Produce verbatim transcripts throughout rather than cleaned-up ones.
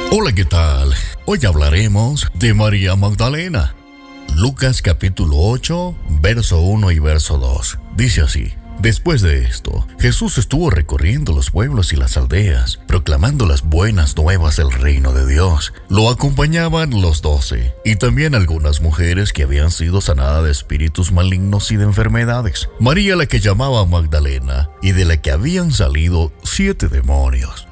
Hola, ¿qué tal? Hoy hablaremos de María Magdalena. Lucas capítulo ocho, verso uno y verso dos. Dice así: Después de esto, Jesús estuvo recorriendo los pueblos y las aldeas, proclamando las buenas nuevas del reino de Dios. Lo acompañaban los doce, y también algunas mujeres que habían sido sanadas de espíritus malignos y de enfermedades. María, la que llamaban Magdalena, y de la que habían salido siete demonios.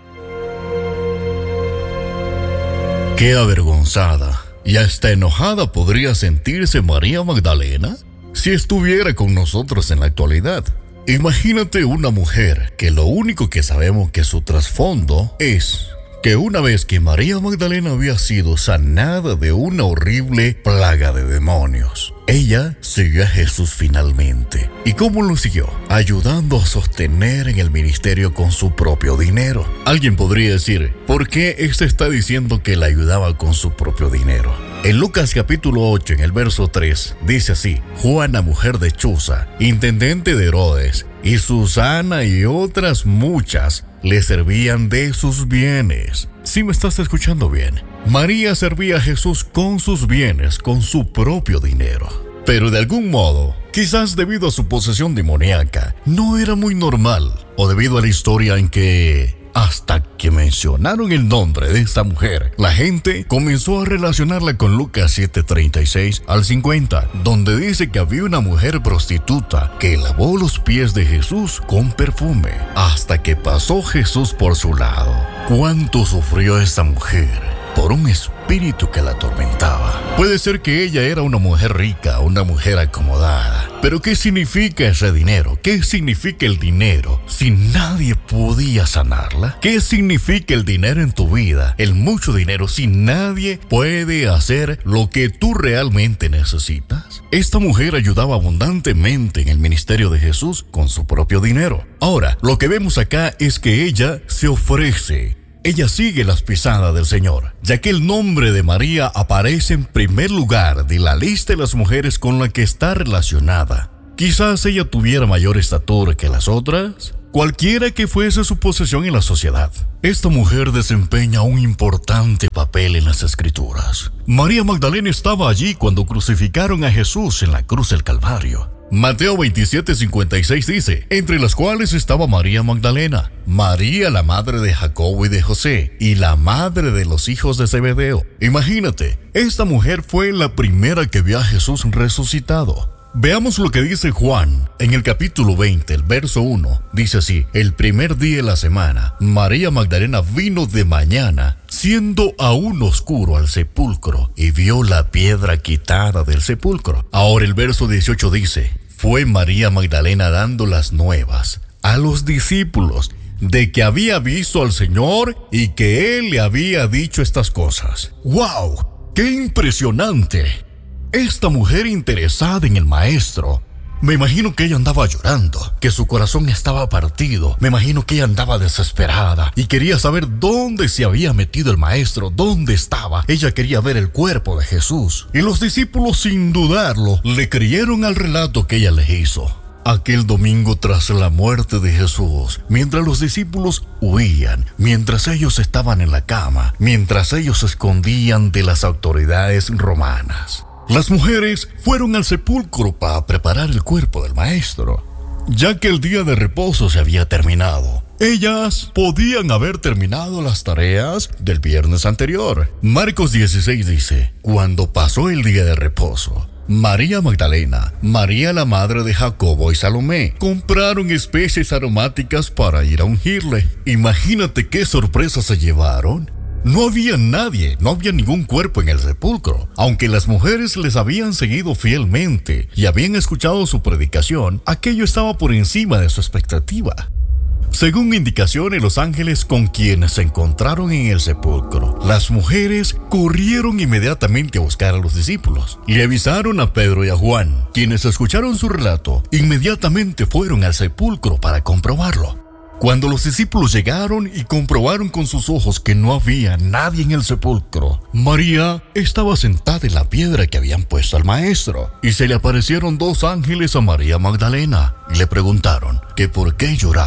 ¡Qué avergonzada y hasta enojada podría sentirse María Magdalena si estuviera con nosotros en la actualidad! Imagínate una mujer que lo único que sabemos que su trasfondo es que una vez que María Magdalena había sido sanada de una horrible plaga de demonios, ella siguió a Jesús finalmente. ¿Y cómo lo siguió? Ayudando a sostener en el ministerio con su propio dinero. Alguien podría decir, ¿por qué éste está diciendo que la ayudaba con su propio dinero? En Lucas capítulo ocho, en el verso tres, dice así: Juana, mujer de Chuza, intendente de Herodes, y Susana y otras muchas le servían de sus bienes. ¿Sí me estás escuchando bien? María servía a Jesús con sus bienes, con su propio dinero. Pero de algún modo, quizás debido a su posesión demoníaca, no era muy normal, o debido a la historia en que, hasta que mencionaron el nombre de esta mujer, la gente comenzó a relacionarla con Lucas siete, treinta y seis al cincuenta, donde dice que había una mujer prostituta que lavó los pies de Jesús con perfume, hasta que pasó Jesús por su lado. ¿Cuánto sufrió esta mujer por un espíritu que la atormentaba? Puede ser que ella era una mujer rica, una mujer acomodada. Pero ¿qué significa ese dinero? ¿Qué significa el dinero si nadie podía sanarla? ¿Qué significa el dinero en tu vida, el mucho dinero, si nadie puede hacer lo que tú realmente necesitas? Esta mujer ayudaba abundantemente en el ministerio de Jesús con su propio dinero. Ahora, lo que vemos acá es que ella se ofrece. Ella sigue las pisadas del Señor, ya que el nombre de María aparece en primer lugar de la lista de las mujeres con la que está relacionada. Quizás ella tuviera mayor estatura que las otras, cualquiera que fuese su posición en la sociedad. Esta mujer desempeña un importante papel en las Escrituras. María Magdalena estaba allí cuando crucificaron a Jesús en la cruz del Calvario. Mateo veintisiete, cincuenta y seis dice: entre las cuales estaba María Magdalena, María la madre de Jacobo y de José, y la madre de los hijos de Zebedeo. Imagínate, esta mujer fue la primera que vio a Jesús resucitado. Veamos lo que dice Juan en el capítulo veinte, el verso uno. Dice así: el primer día de la semana, María Magdalena vino de mañana, siendo aún oscuro, al sepulcro, y vio la piedra quitada del sepulcro. Ahora el verso dieciocho dice: fue María Magdalena dando las nuevas a los discípulos de que había visto al Señor y que Él le había dicho estas cosas. ¡Wow! ¡Qué impresionante! Esta mujer interesada en el maestro, me imagino que ella andaba llorando, que su corazón estaba partido. Me imagino que ella andaba desesperada y quería saber dónde se había metido el maestro, dónde estaba. Ella quería ver el cuerpo de Jesús. Y los discípulos, sin dudarlo, le creyeron al relato que ella les hizo. Aquel domingo tras la muerte de Jesús, mientras los discípulos huían, mientras ellos estaban en la cama, mientras ellos se escondían de las autoridades romanas, las mujeres fueron al sepulcro para preparar el cuerpo del maestro, ya que el día de reposo se había terminado. Ellas podían haber terminado las tareas del viernes anterior. Marcos dieciséis dice: cuando pasó el día de reposo, María Magdalena, María la madre de Jacobo y Salomé compraron especies aromáticas para ir a ungirle. Imagínate qué sorpresa se llevaron. No había nadie, no había ningún cuerpo en el sepulcro. Aunque las mujeres les habían seguido fielmente y habían escuchado su predicación, aquello estaba por encima de su expectativa. Según indicaciones, los ángeles con quienes se encontraron en el sepulcro, las mujeres corrieron inmediatamente a buscar a los discípulos. Le avisaron a Pedro y a Juan, quienes escucharon su relato, inmediatamente fueron al sepulcro para comprobarlo. Cuando los discípulos llegaron y comprobaron con sus ojos que no había nadie en el sepulcro, María estaba sentada en la piedra que habían puesto al maestro, y se le aparecieron dos ángeles a María Magdalena y le preguntaron que por qué lloraba.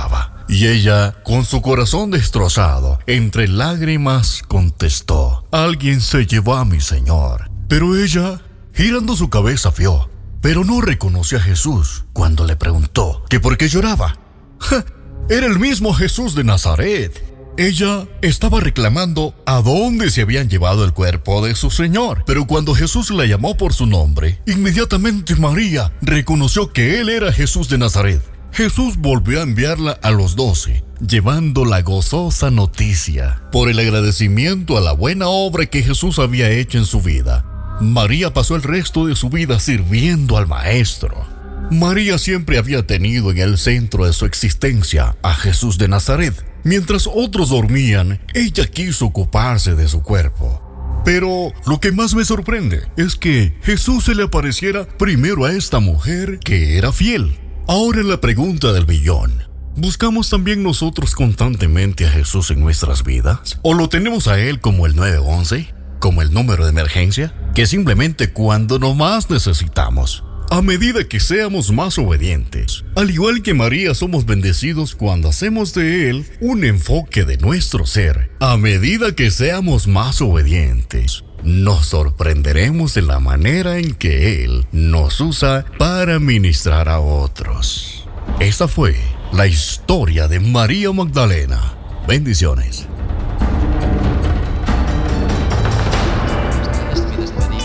Y ella, con su corazón destrozado, entre lágrimas, contestó: alguien se llevó a mi Señor. Pero ella, girando su cabeza, vio, pero no reconoció a Jesús. Cuando le preguntó que por qué lloraba, ¡ja! Era el mismo Jesús de Nazaret. Ella estaba reclamando a dónde se habían llevado el cuerpo de su Señor. Pero cuando Jesús la llamó por su nombre, inmediatamente María reconoció que él era Jesús de Nazaret. Jesús volvió a enviarla a los doce, llevando la gozosa noticia. Por el agradecimiento a la buena obra que Jesús había hecho en su vida, María pasó el resto de su vida sirviendo al Maestro. María siempre había tenido en el centro de su existencia a Jesús de Nazaret. Mientras otros dormían, ella quiso ocuparse de su cuerpo. Pero lo que más me sorprende es que Jesús se le apareciera primero a esta mujer que era fiel. Ahora la pregunta del millón: ¿buscamos también nosotros constantemente a Jesús en nuestras vidas? ¿O lo tenemos a Él como el nueve once? ¿Como el número de emergencia? Que simplemente cuando no más necesitamos. A medida que seamos más obedientes, al igual que María, somos bendecidos cuando hacemos de Él un enfoque de nuestro ser. A medida que seamos más obedientes, nos sorprenderemos de la manera en que Él nos usa para ministrar a otros. Esa fue la historia de María Magdalena. Bendiciones.